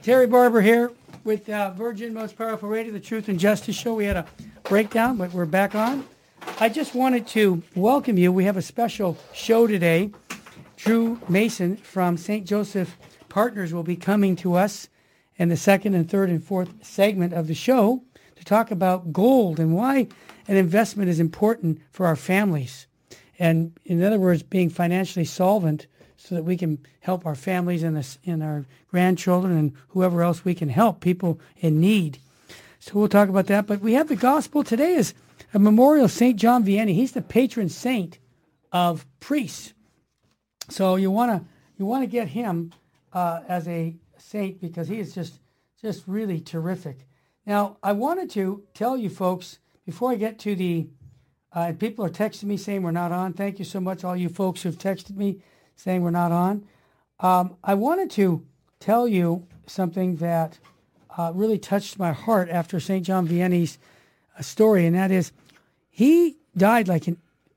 Terry Barber here with Virgin Most Powerful Radio, the Truth and Justice Show. We had a breakdown, but we're back on. I just wanted to welcome you. We have a special show today. Drew Mason from St. Joseph Partners will be coming to us in the second and third and fourth segment of the show to talk about gold and why an investment is important for our families. And in other words, being financially solvent so that we can help our families and our grandchildren and whoever else we can help, people in need. So we'll talk about that. But we have the gospel. Today is a memorial of St. John Vianney. He's the patron saint of priests. So you want to get him as a saint because he is just really terrific. Now, I wanted to tell you folks, before I get to the, people are texting me saying we're not on. Thank you so much, all you folks who've texted me saying we're not on. I wanted to tell you something that really touched my heart after St. John Vianney's story, and that is he died like in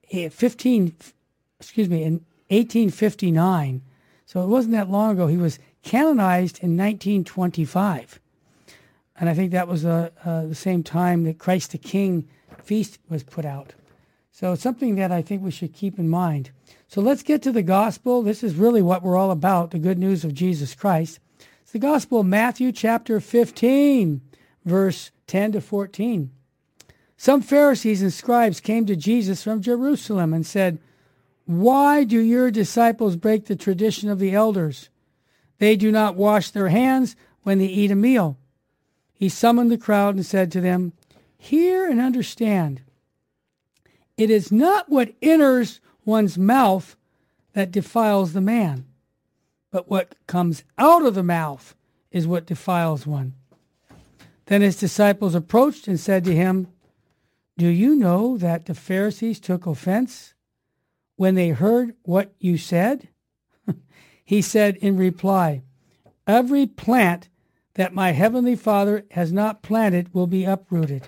1859. So it wasn't that long ago. He was canonized in 1925. And I think that was the same time that Christ the King feast was put out. So it's something that I think we should keep in mind. So let's get to the gospel. This is really what we're all about, the good news of Jesus Christ. It's the gospel of Matthew chapter 15, verse 10 to 14. Some Pharisees and scribes came to Jesus from Jerusalem and said, "Why do your disciples break the tradition of the elders? They do not wash their hands when they eat a meal." He summoned the crowd and said to them, "Hear and understand. It is not what enters one's mouth that defiles the man, but what comes out of the mouth is what defiles one." Then his disciples approached and said to him, "Do you know that the Pharisees took offense when they heard what you said?" He said in reply, "Every plant that my heavenly Father has not planted will be uprooted.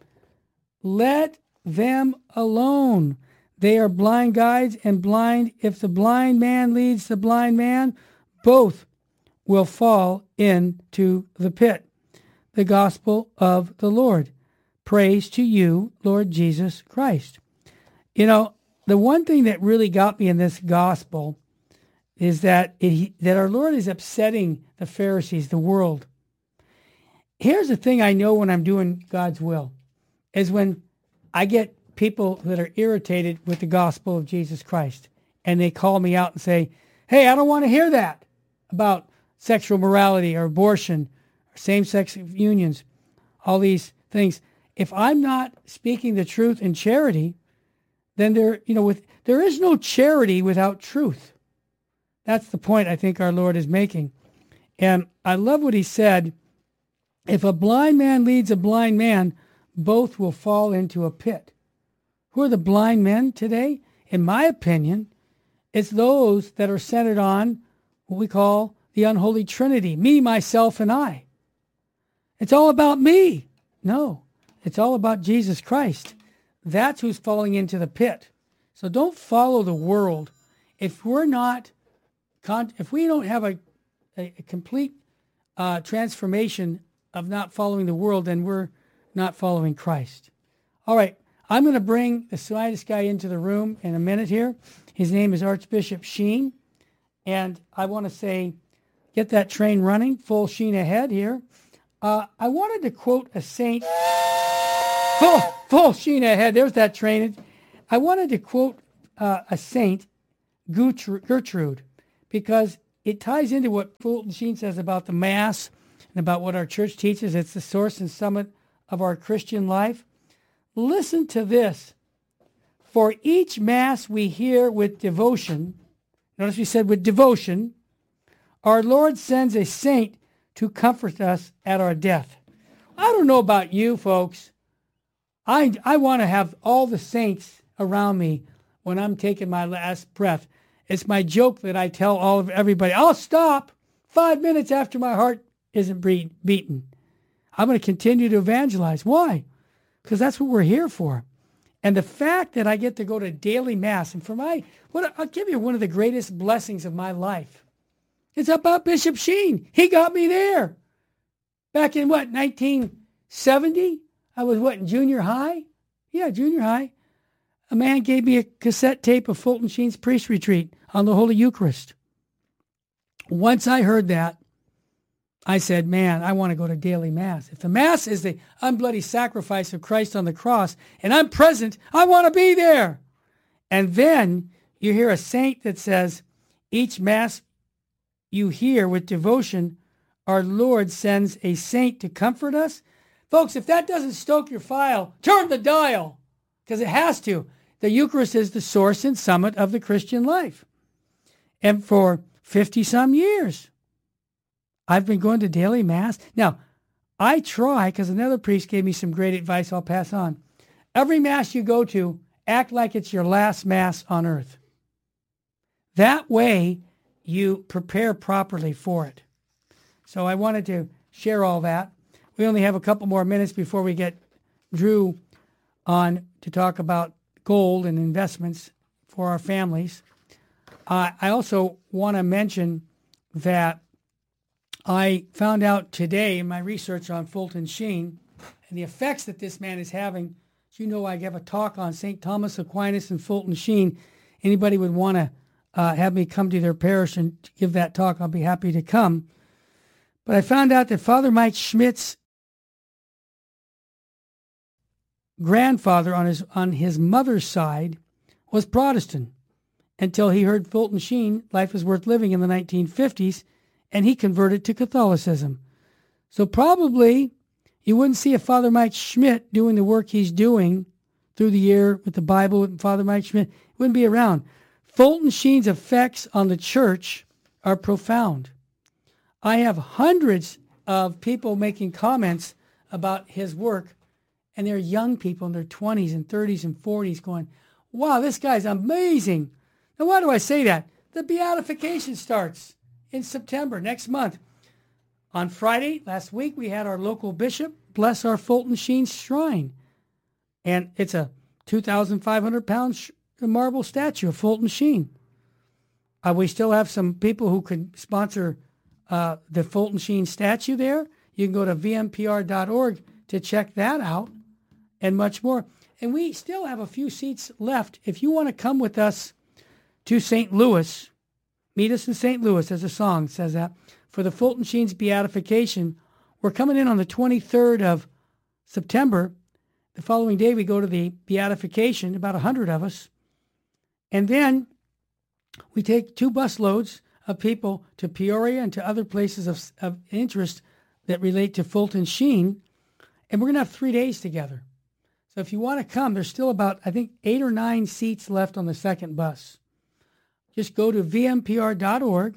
Let them alone. They are blind guides, and blind. If the blind man leads the blind man, both will fall into the pit." The gospel of the Lord. Praise to you, Lord Jesus Christ. You know, the one thing that really got me in this gospel is that our Lord is upsetting the Pharisees, the world. Here's the thing I know when I'm doing God's will, is when I get people that are irritated with the gospel of Jesus Christ, and they call me out and say, "Hey, I don't want to hear that about sexual morality or abortion or same-sex unions, all these things." If I'm not speaking the truth in charity, then there is no charity without truth. That's the point I think our Lord is making. And I love what he said, if a blind man leads a blind man, both will fall into a pit. Who are the blind men today? In my opinion, it's those that are centered on what we call the unholy trinity, me, myself, and I. It's all about me. No, it's all about Jesus Christ. That's who's falling into the pit. So don't follow the world. If we don't have a complete transformation of not following the world, then we're not following Christ. All right, I'm going to bring the slightest guy into the room in a minute here. His name is Archbishop Sheen. And I want to say, get that train running, full sheen ahead here. I wanted to quote a saint. Full sheen ahead. There's that train. I wanted to quote a saint, Gertrude, because it ties into what Fulton Sheen says about the Mass and about what our church teaches. It's the source and summit of our Christian life. Listen to this. For each Mass we hear with devotion, notice we said with devotion, our Lord sends a saint to comfort us at our death. I don't know about you folks. I want to have all the saints around me when I'm taking my last breath. It's my joke that I tell everybody, I'll stop 5 minutes after my heart isn't beaten. I'm going to continue to evangelize. Why? Because that's what we're here for. And the fact that I get to go to daily Mass, and I'll give you one of the greatest blessings of my life. It's about Bishop Sheen. He got me there. Back in 1970? I was in junior high? Yeah, junior high. A man gave me a cassette tape of Fulton Sheen's priest retreat on the Holy Eucharist. Once I heard that, I said, man, I want to go to daily Mass. If the Mass is the unbloody sacrifice of Christ on the cross and I'm present, I want to be there. And then you hear a saint that says, each Mass you hear with devotion, our Lord sends a saint to comfort us. Folks, if that doesn't stoke your file, turn the dial, because it has to. The Eucharist is the source and summit of the Christian life. And for 50-some years, I've been going to daily Mass. Now, I try, because another priest gave me some great advice I'll pass on. Every Mass you go to, act like it's your last Mass on earth. That way, you prepare properly for it. So I wanted to share all that. We only have a couple more minutes before we get Drew on to talk about gold and investments for our families. I also want to mention that I found out today in my research on Fulton Sheen and the effects that this man is having. You know, I gave a talk on St. Thomas Aquinas and Fulton Sheen. Anybody would want to have me come to their parish and give that talk, I'll be happy to come. But I found out that Father Mike Schmidt's grandfather on his mother's side was Protestant until he heard Fulton Sheen, Life is Worth Living, in the 1950s, and he converted to Catholicism. So probably you wouldn't see a Father Mike Schmidt doing the work he's doing through the year with the Bible with Father Mike Schmidt. He wouldn't be around. Fulton Sheen's effects on the church are profound. I have hundreds of people making comments about his work, and they're young people in their 20s and 30s and 40s going, wow, this guy's amazing. Now, why do I say that? The beatification starts in September, next month. On Friday, last week, we had our local bishop bless our Fulton Sheen shrine. And it's a 2,500-pound marble statue of Fulton Sheen. We still have some people who could sponsor the Fulton Sheen statue there. You can go to vmpr.org to check that out and much more. And we still have a few seats left. If you want to come with us to St. Louis, meet us in St. Louis, as a song says that, for the Fulton Sheen's beatification. We're coming in on the 23rd of September. The following day, we go to the beatification, about 100 of us. And then we take 2 bus loads of people to Peoria and to other places of interest that relate to Fulton Sheen. And we're going to have 3 days together. So if you want to come, there's still about, I think, 8 or 9 seats left on the second bus. Just go to vmpr.org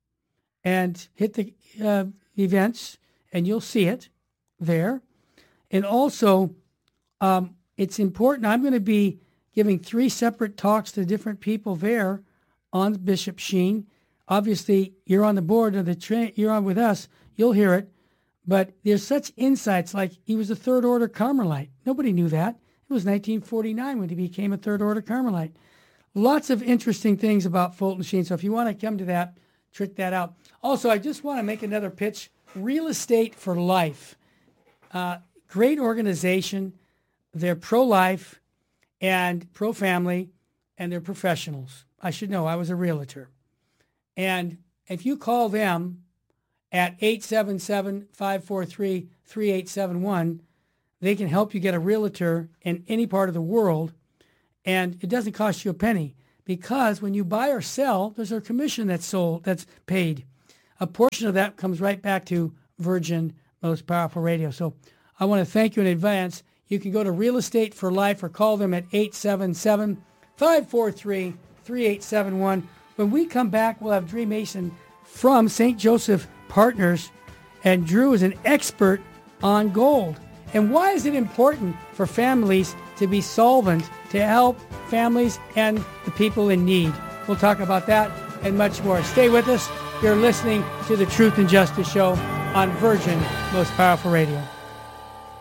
and hit the events, and you'll see it there. And also, it's important. I'm going to be giving 3 separate talks to different people there on Bishop Sheen. Obviously, you're on the board of the train. You're on with us. You'll hear it. But there's such insights, like he was a Third Order Carmelite. Nobody knew that. It was 1949 when he became a Third Order Carmelite. Lots of interesting things about Fulton Sheen. So if you want to come to that, check that out. Also, I just want to make another pitch. Real Estate for Life. Great organization. They're pro-life and pro-family, and they're professionals. I should know. I was a realtor. And if you call them at 877-543-3871, they can help you get a realtor in any part of the world. And it doesn't cost you a penny, because when you buy or sell, there's a commission that's paid. A portion of that comes right back to Virgin Most Powerful Radio. So I want to thank you in advance. You can go to Real Estate for Life or call them at 877-543-3871. When we come back, we'll have Drew Mason from St. Joseph Partners, and Drew is an expert on gold. And why is it important for families to be solvent to help families and the people in need? We'll talk about that and much more. Stay with us. You're listening to the Truth and Justice Show on Virgin Most Powerful Radio.